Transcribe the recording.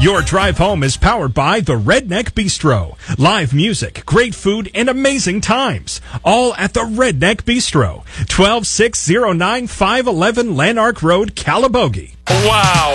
Your drive home is powered by the Redneck Bistro. Live music, great food, and amazing times. All at the Redneck Bistro. 12609 511 Lanark Road, Calabogie. Wow.